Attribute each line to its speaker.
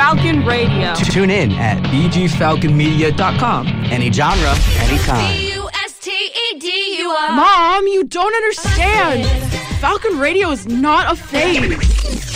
Speaker 1: Falcon Radio.
Speaker 2: Tune in at bgfalconmedia.com. Any genre, anytime.
Speaker 1: Mom, you don't understand. Falcon Radio is not a phase.